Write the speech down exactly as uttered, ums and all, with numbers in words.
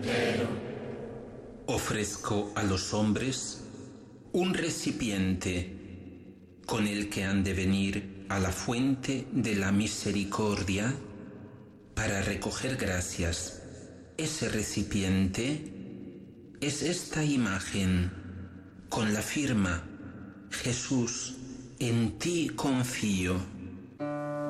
Ofrezco a los hombres un recipiente con el que han de venir a la fuente de la misericordia para recoger gracias. Ese recipiente es esta imagen con la firma: Jesús, en ti confío.